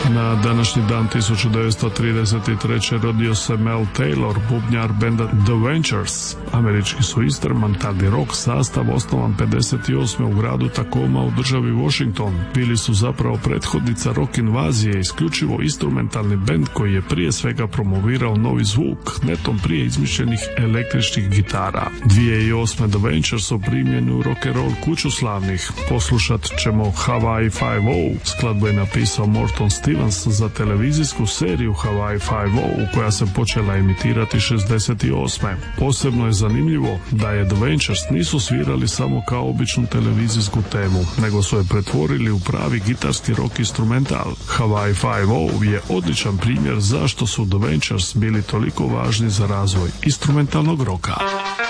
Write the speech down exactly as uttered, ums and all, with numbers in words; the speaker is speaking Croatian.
Na današnji dan tisuću devetsto trideset treće. rodio se Mel Taylor, bubnjar benda The Ventures. Američki su instrumentalni rock sastav osnovan pedeset osme u gradu Tacoma u državi Washington. Bili su zapravo prethodnica rock invazije, isključivo instrumentalni bend koji je prije svega promovirao novi zvuk, netom prije izmišljenih električnih gitara. dvije tisuće osme. The Ventures su primljeni u rock and roll kuću slavnih. Poslušat ćemo Hawaii Five-O. Skladbu je napisao Morton Stevens za televizijsku seriju Hawaii Five-O koja se počela emitirati šezdeset osme. Posebno je zanimljivo da je The Ventures nisu svirali samo kao običnu televizijsku temu, nego su je pretvorili u pravi gitarski rock instrumental. Hawaii Five-O je odličan primjer zašto su The Ventures bili toliko važni za razvoj instrumentalnog roka.